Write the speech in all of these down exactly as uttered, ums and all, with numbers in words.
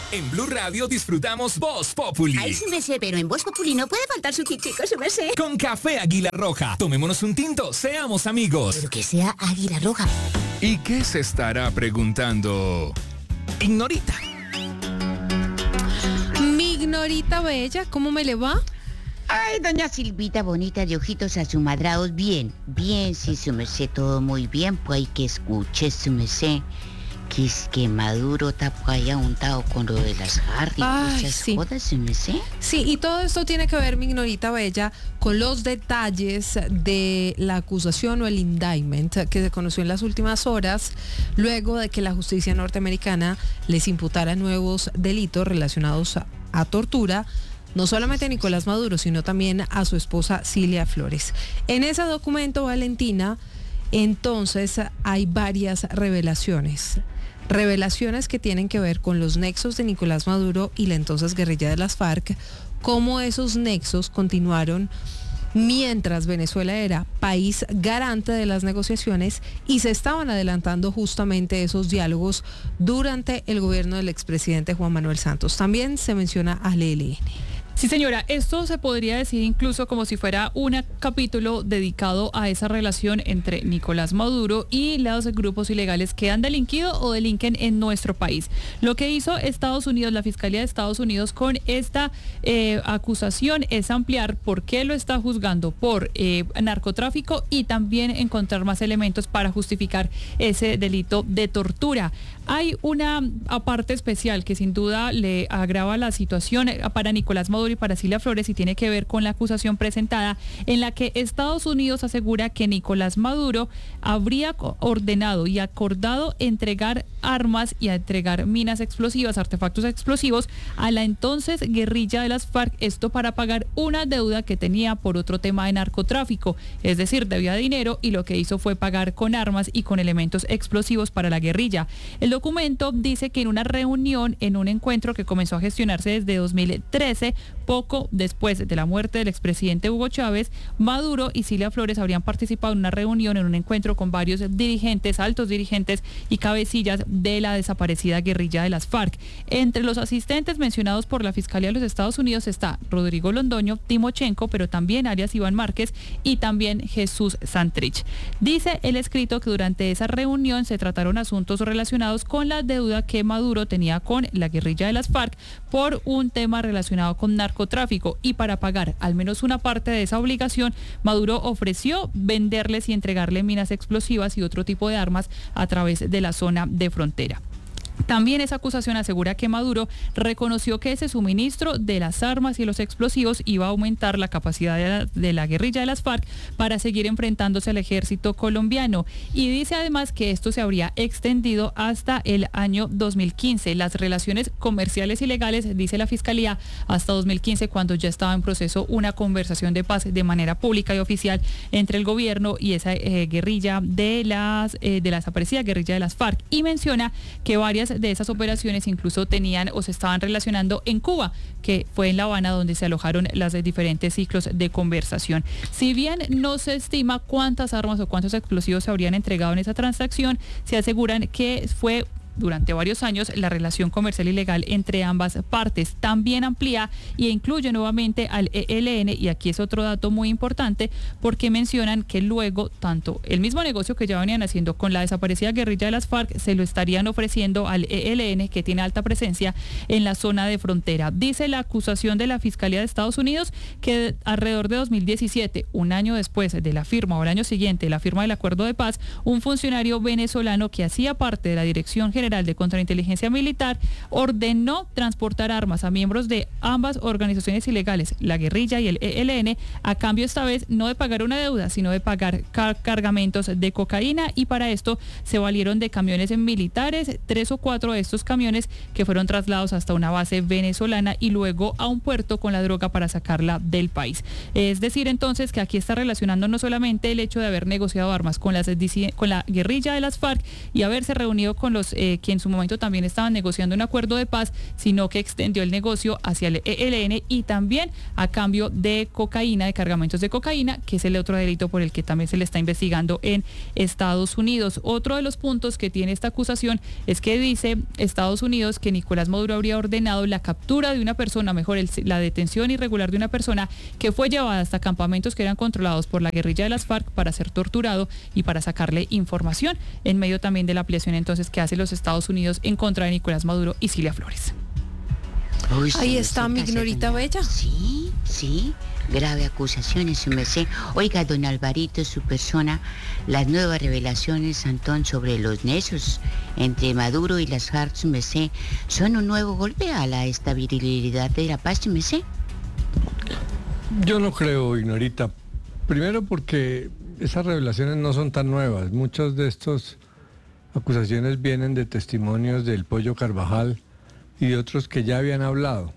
En Blue Radio disfrutamos Voz Populi. Ay, sí me sé, pero en Voz Populi no puede faltar su tintico, sí me sé. Con café Águila Roja. Tomémonos un tinto, seamos amigos. Pero que sea Águila Roja. ¿Y qué se estará preguntando Ignorita? Mi Ignorita bella, ¿cómo me le va? Ay, doña Silvita bonita de ojitos asumadrados, bien, bien, sí, su merced, todo muy bien, pues hay que escuche su merced, que es que Maduro está por allá untado con lo de las Harry, Ay, esas sí. jodas, su merced. Sí, y todo esto tiene que ver, mi Ignorita bella, con los detalles de la acusación o el indictment que se conoció en las últimas horas, luego de que la justicia norteamericana les imputara nuevos delitos relacionados a, a tortura, no solamente a Nicolás Maduro, sino también a su esposa Cilia Flores. En ese documento, Valentina, entonces hay varias revelaciones. Revelaciones que tienen que ver con los nexos de Nicolás Maduro y la entonces guerrilla de las FARC, cómo esos nexos continuaron mientras Venezuela era país garante de las negociaciones y se estaban adelantando justamente esos diálogos durante el gobierno del expresidente Juan Manuel Santos. También se menciona al E L N. Sí, señora, esto se podría decir incluso como si fuera un capítulo dedicado a esa relación entre Nicolás Maduro y los grupos ilegales que han delinquido o delinquen en nuestro país. Lo que hizo Estados Unidos, la Fiscalía de Estados Unidos con esta eh, acusación es ampliar por qué lo está juzgando por eh, narcotráfico y también encontrar más elementos para justificar ese delito de tortura. Hay una parte especial que sin duda le agrava la situación para Nicolás Maduro y para Cilia Flores y tiene que ver con la acusación presentada en la que Estados Unidos asegura que Nicolás Maduro habría ordenado y acordado entregar armas y a entregar minas explosivas, artefactos explosivos a la entonces guerrilla de las FARC, esto para pagar una deuda que tenía por otro tema de narcotráfico, es decir, debía dinero y lo que hizo fue pagar con armas y con elementos explosivos para la guerrilla. El documento dice que en una reunión, en un encuentro que comenzó a gestionarse desde dos mil trece, poco después de la muerte del expresidente Hugo Chávez, Maduro y Cilia Flores habrían participado en una reunión, en un encuentro con varios dirigentes, altos dirigentes y cabecillas de la desaparecida guerrilla de las FARC. Entre los asistentes mencionados por la Fiscalía de los Estados Unidos está Rodrigo Londoño, Timochenko, pero también alias Iván Márquez y también Jesús Santrich. Dice el escrito que durante esa reunión se trataron asuntos relacionados con la deuda que Maduro tenía con la guerrilla de las FARC por un tema relacionado con narcotráfico y para pagar al menos una parte de esa obligación, Maduro ofreció venderles y entregarle minas explosivas y otro tipo de armas a través de la zona de frontera. También esa acusación asegura que Maduro reconoció que ese suministro de las armas y los explosivos iba a aumentar la capacidad de la, de la guerrilla de las FARC para seguir enfrentándose al ejército colombiano. Y dice además que esto se habría extendido hasta el año dos mil quince. Las relaciones comerciales ilegales, dice la Fiscalía, hasta dos mil quince, cuando ya estaba en proceso una conversación de paz de manera pública y oficial entre el gobierno y esa eh, guerrilla de las eh, de la desaparecida guerrilla de las FARC. Y menciona que varias de esas operaciones incluso tenían o se estaban relacionando en Cuba, que fue en La Habana donde se alojaron las diferentes ciclos de conversación. Si bien no se estima cuántas armas o cuántos explosivos se habrían entregado en esa transacción, se aseguran que fue durante varios años la relación comercial ilegal entre ambas partes. También amplía y incluye nuevamente al E L N, y aquí es otro dato muy importante porque mencionan que luego tanto el mismo negocio que ya venían haciendo con la desaparecida guerrilla de las FARC se lo estarían ofreciendo al E L N, que tiene alta presencia en la zona de frontera. Dice la acusación de la Fiscalía de Estados Unidos que alrededor de dos mil diecisiete, un año después de la firma o el año siguiente de la firma del acuerdo de paz, un funcionario venezolano que hacía parte de la Dirección General de Contrainteligencia Militar ordenó transportar armas a miembros de ambas organizaciones ilegales, la guerrilla y el E L N, a cambio esta vez no de pagar una deuda, sino de pagar car- cargamentos de cocaína, y para esto se valieron de camiones militares, tres o cuatro de estos camiones que fueron trasladados hasta una base venezolana y luego a un puerto con la droga para sacarla del país. Es decir, entonces, que aquí está relacionando no solamente el hecho de haber negociado armas con, las, con la guerrilla de las FARC y haberse reunido con los eh, eh, que en su momento también estaban negociando un acuerdo de paz, sino que extendió el negocio hacia el E L N y también a cambio de cocaína, de cargamentos de cocaína, que es el otro delito por el que también se le está investigando en Estados Unidos. Otro de los puntos que tiene esta acusación es que dice Estados Unidos que Nicolás Maduro habría ordenado la captura de una persona, mejor el, la detención irregular de una persona que fue llevada hasta campamentos que eran controlados por la guerrilla de las FARC para ser torturado y para sacarle información, en medio también de la ampliación entonces que hace los Estados Unidos en contra de Nicolás Maduro y Cilia Flores. Uy, Ahí su está merced, mi Ignorita doña- Bella. Sí, sí, grave acusación, su merced. Oiga, don Alvarito, su persona, las nuevas revelaciones, Antón, sobre los nexos entre Maduro y las FARC, su merced, son un nuevo golpe a la estabilidad de la paz, su merced. Yo no creo, Ignorita. Primero porque esas revelaciones no son tan nuevas. Muchas de estas acusaciones vienen de testimonios del Pollo Carvajal y de otros que ya habían hablado.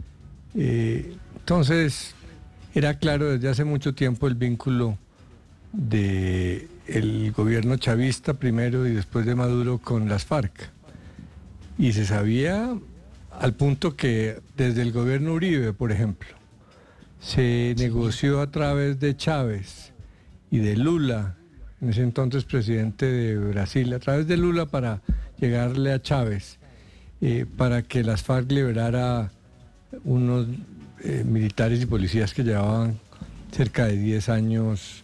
Eh, entonces, era claro desde hace mucho tiempo el vínculo de el gobierno chavista primero y después de Maduro con las FARC. Y se sabía al punto que desde el gobierno Uribe, por ejemplo, se negoció a través de Chávez y de Lula, en ese entonces presidente de Brasil, a través de Lula para llegarle a Chávez, eh, para que las FARC liberara unos eh, militares y policías que llevaban cerca de diez años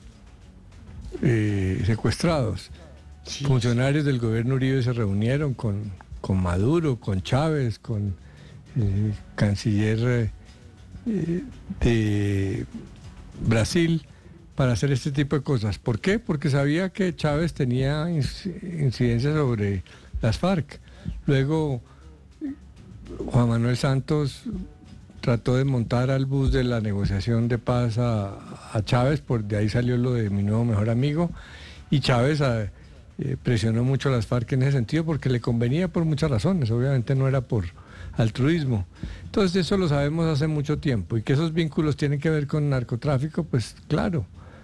eh, secuestrados. Sí. Funcionarios del gobierno Uribe se reunieron con, con Maduro, con Chávez, con el canciller eh, de Brasil, para hacer este tipo de cosas. ¿Por qué? Porque sabía que Chávez tenía incidencia sobre las FARC. Luego Juan Manuel Santos trató de montar al bus de la negociación de paz a, a Chávez, por de ahí salió lo de mi nuevo mejor amigo, y Chávez a, eh, presionó mucho a las FARC en ese sentido porque le convenía por muchas razones, obviamente no era por altruismo. Entonces eso lo sabemos hace mucho tiempo, y que esos vínculos tienen que ver con narcotráfico, pues claro.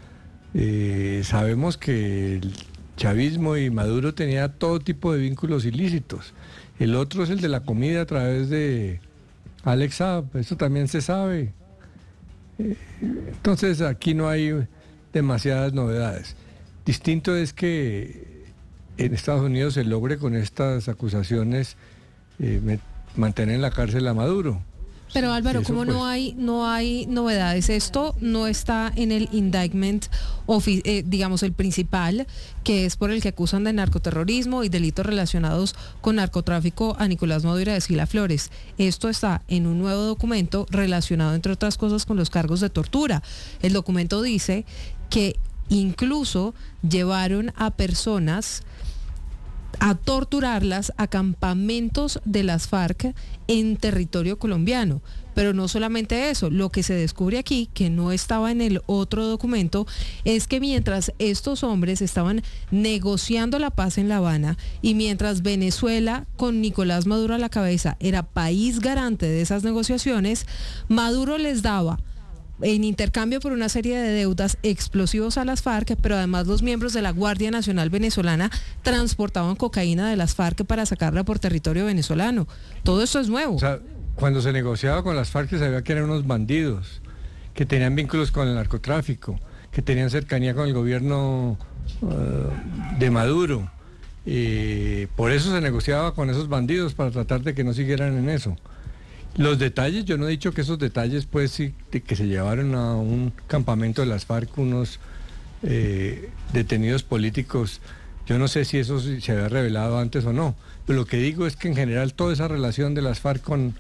Eh, sabemos que el chavismo y Maduro tenía todo tipo de vínculos ilícitos. El otro es el de la comida a través de Alex Saab, eso también se sabe. Eh, entonces aquí no hay demasiadas novedades. Distinto es que en Estados Unidos se logre con estas acusaciones eh, met- mantener en la cárcel a Maduro. Pero Álvaro, Sí, eso ¿cómo pues. no hay no hay novedades? Esto no está en el indictment, ofi- eh, digamos el principal, que es por el que acusan de narcoterrorismo y delitos relacionados con narcotráfico a Nicolás Maduro y a Cilia Flores. Esto está en un nuevo documento relacionado, entre otras cosas, con los cargos de tortura. El documento dice que incluso llevaron a personas a torturarlas a campamentos de las FARC en territorio colombiano. Pero no solamente eso, lo que se descubre aquí, que no estaba en el otro documento, es que mientras estos hombres estaban negociando la paz en La Habana y mientras Venezuela, con Nicolás Maduro a la cabeza, era país garante de esas negociaciones, Maduro les daba en intercambio por una serie de deudas explosivos a las FARC, pero además los miembros de la Guardia Nacional Venezolana transportaban cocaína de las FARC para sacarla por territorio venezolano. Todo esto es nuevo. O sea, cuando se negociaba con las FARC se sabía que eran unos bandidos, que tenían vínculos con el narcotráfico, que tenían cercanía con el gobierno uh, de Maduro. Eh, por eso se negociaba con esos bandidos, para tratar de que no siguieran en eso. Los detalles, yo no he dicho que esos detalles, pues sí, de que se llevaron a un campamento de las FARC unos eh, detenidos políticos, yo no sé si eso se había revelado antes o no, pero lo que digo es que en general toda esa relación de las FARC con,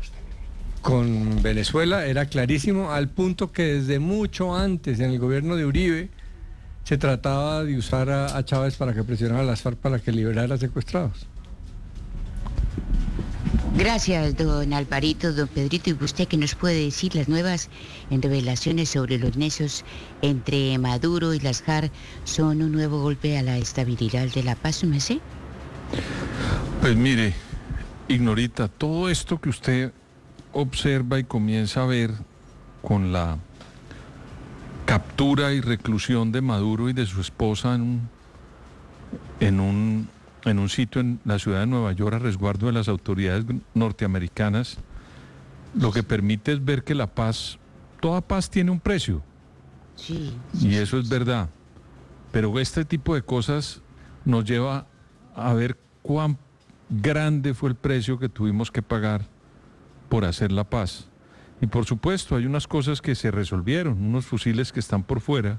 con Venezuela era clarísimo, al punto que desde mucho antes, en el gobierno de Uribe, se trataba de usar a, a Chávez para que presionara a las FARC para que liberara secuestrados. Gracias, don Alvarito, don Pedrito. ¿Y usted qué nos puede decir las nuevas revelaciones sobre los nexos entre Maduro y las FARC son un nuevo golpe a la estabilidad de la paz, ¿me sé? Pues mire, Ignorita, todo esto que usted observa y comienza a ver con la captura y reclusión de Maduro y de su esposa en un, en un en un sitio en la ciudad de Nueva York a resguardo de las autoridades norteamericanas, lo que permite es ver que la paz, toda paz tiene un precio. Sí. Y eso es verdad. Pero este tipo de cosas nos lleva a ver cuán grande fue el precio que tuvimos que pagar por hacer la paz. Y por supuesto hay unas cosas que se resolvieron, unos fusiles que están por fuera,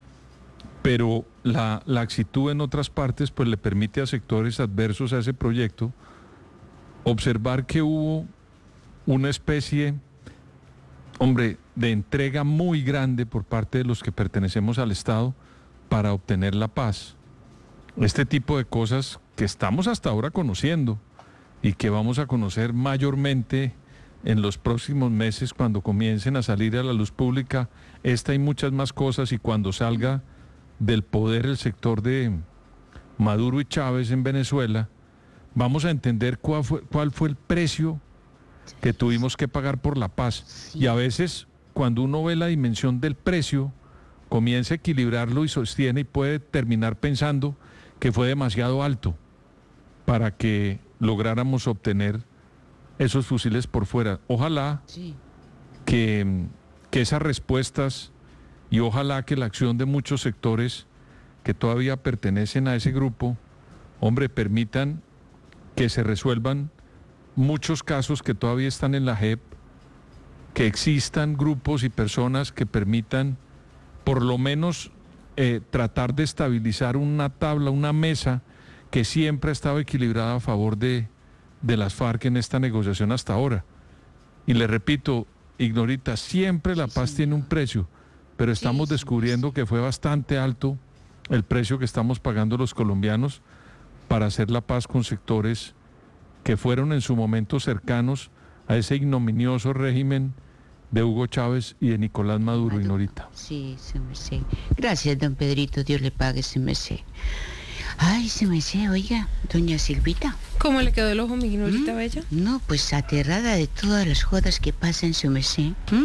pero la laxitud en otras partes pues le permite a sectores adversos a ese proyecto observar que hubo una especie, hombre, de entrega muy grande por parte de los que pertenecemos al Estado para obtener la paz. Este tipo de cosas que estamos hasta ahora conociendo y que vamos a conocer mayormente en los próximos meses cuando comiencen a salir a la luz pública esta y muchas más cosas, y cuando salga del poder el sector de Maduro y Chávez en Venezuela, vamos a entender cuál fue, cuál fue el precio que tuvimos que pagar por la paz. Sí. Y a veces cuando uno ve la dimensión del precio, comienza a equilibrarlo y sostiene y puede terminar pensando que fue demasiado alto para que lográramos obtener esos fusiles por fuera. Ojalá Sí. que, que esas respuestas y ojalá que la acción de muchos sectores que todavía pertenecen a ese grupo, hombre, permitan que se resuelvan muchos casos que todavía están en la J E P, que existan grupos y personas que permitan por lo menos eh, tratar de estabilizar una tabla, una mesa que siempre ha estado equilibrada a favor de, de las FARC en esta negociación hasta ahora. Y le repito, Ignorita, siempre la paz tiene un precio, pero estamos sí, descubriendo sí. que fue bastante alto el precio que estamos pagando los colombianos para hacer la paz con sectores que fueron en su momento cercanos a ese ignominioso régimen de Hugo Chávez y de Nicolás Maduro, Maduro. Ignorita. Sí, se me sé. Gracias, don Pedrito, Dios le pague, se me sé. Ay, se me sé, oiga, doña Silvita. ¿Cómo le quedó el ojo, mi Ignorita Bella? No, pues aterrada de todas las jodas que pasan, se me sé. ¿Mm?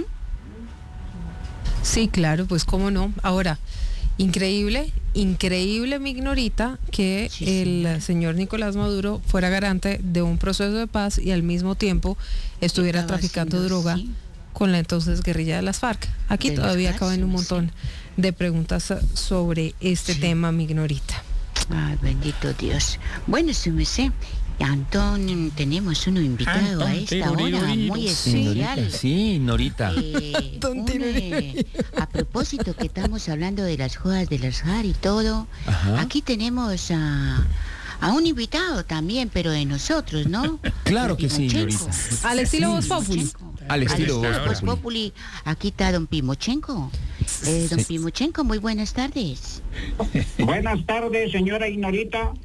Sí, claro, pues cómo no. Ahora, increíble, increíble, mi Ignorita, que Sí, el señora. señor Nicolás Maduro fuera garante de un proceso de paz y al mismo tiempo estuviera Estaba traficando haciendo, droga sí. con la entonces guerrilla de las FARC. Aquí De las todavía FARC, caben un sí. montón de preguntas sobre este Sí. tema, mi Ignorita. Ay, bendito Dios. Bueno, se me sé. Antón, tenemos uno invitado a esta hora muy especial. Sí, Norita. Eh, un, eh, a propósito que estamos hablando de las jodas de las J A R y todo, Ajá. aquí tenemos a, a un invitado también, pero de nosotros, ¿no? Claro que sí, Timochenko. Norita. Al estilo Voz Populi. Timochenko. Al estilo Voz Voz Populi. Populi. Aquí está don Timochenko. Eh, don Sí. Timochenko, muy buenas tardes. Buenas tardes, señora Ignorita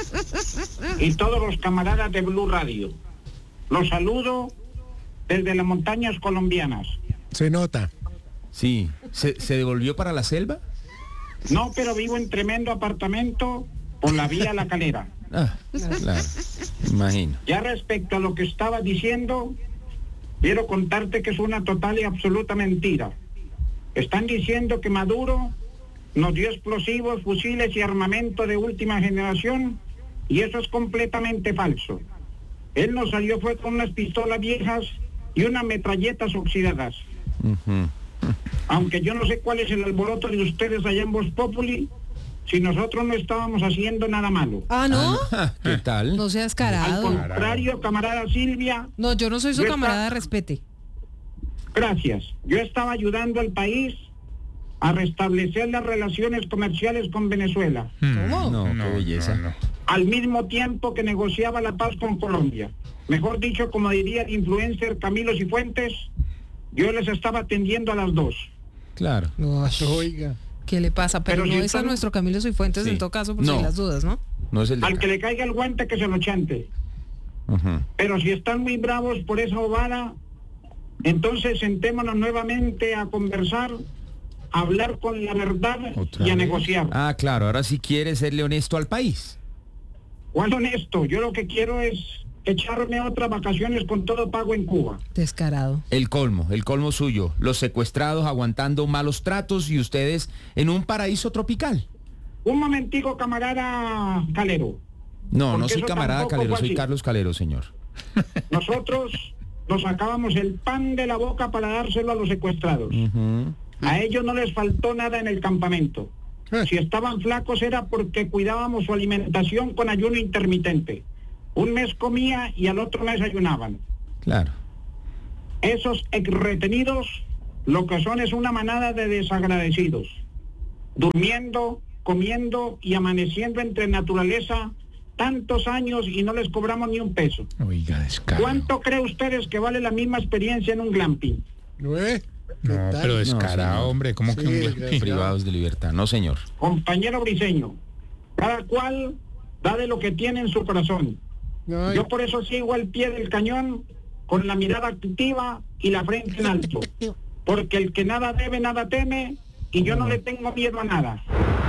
y todos los camaradas de Blue Radio. Los saludo desde las montañas colombianas. Se nota. Sí. ¿Se, se devolvió para la selva? No, pero vivo en tremendo apartamento por la vía La Calera. Ah, claro. Imagino. Ya respecto a lo que estaba diciendo, quiero contarte que es una total y absoluta mentira. Están diciendo que Maduro nos dio explosivos, fusiles y armamento de última generación, y eso es completamente falso. Él nos salió fue con unas pistolas viejas y unas metralletas oxidadas. Ujú. Aunque yo no sé cuál es el alboroto de ustedes allá en Voz Populi, si nosotros no estábamos haciendo nada malo. Ah, ¿no? Ah, ¿qué tal? No sea Al descarado. contrario, camarada Silvia, No, yo no soy su Yo camarada, está- respete. gracias. Yo estaba ayudando al país a restablecer las relaciones comerciales con Venezuela, ¿Cómo? No, qué belleza. al mismo tiempo que negociaba la paz con Colombia. Mejor dicho, como diría el influencer Camilo Cifuentes, yo les estaba atendiendo a las dos. Claro. Oiga. ¿Qué le pasa? Pero, Pero no si es a están- nuestro Camilo Cifuentes Sí. en todo caso, por No. si las dudas, ¿no? No es el de Al acá. que le caiga el guante que se lo chante. Ujú. Pero si están muy bravos por esa bobada, entonces sentémonos nuevamente a conversar, a hablar con la verdad ¿Otra y a vez? negociar. Ah, claro, ahora sí quiere serle honesto al país. ¿Cuál honesto? Yo lo que quiero es echarme otras vacaciones con todo pago en Cuba. Descarado. El colmo, el colmo suyo. Los secuestrados aguantando malos tratos y ustedes en un paraíso tropical. Un momentico, camarada Calero. No, no Porque soy eso camarada tampoco Calero, fue soy así. Carlos Calero, señor. Nosotros nos sacábamos el pan de la boca para dárselo a los secuestrados. Ujú. A ellos no les faltó nada en el campamento. Si estaban flacos era porque cuidábamos su alimentación con ayuno intermitente. Un mes comía y al otro mes ayunaban. Claro. Esos retenidos lo que son es una manada de desagradecidos, durmiendo, comiendo y amaneciendo entre naturaleza tantos años y no les cobramos ni un peso. Oiga, descaro. ¿Cuánto cree ustedes que vale la misma experiencia en un glamping? ¿No es? No, ¿Qué tal? pero No, descarado, señor. hombre, ¿cómo que Sí, un el glamping? Privados de libertad, no, señor. Compañero Briceño, cada cual da de lo que tiene en su corazón. No, Yo por eso sigo al pie del cañón con la mirada activa y la frente en alto, porque el que nada debe, nada teme, y yo no le tengo miedo a nada.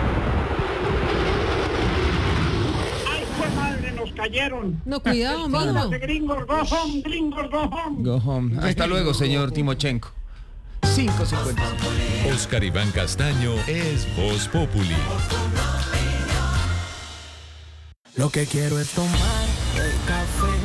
¡Ay, pues madre, nos cayeron! No, cuidado, Escóndase, mijo. gringos, go home, gringos, go home. Go home. Hasta luego, señor Timochenko. cinco cincuenta. Oscar Iván Castaño es Voz Populi. Lo que quiero es tomar el café